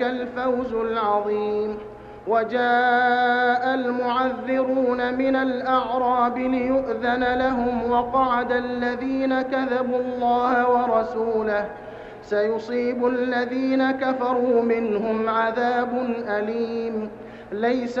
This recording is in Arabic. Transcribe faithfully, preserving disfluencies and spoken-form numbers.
الفوز العظيم. وجاء المعذرون من الأعراب ليؤذن لهم وقعد الذين كذبوا الله ورسوله سيصيب الذين كفروا منهم عذاب أليم. ليس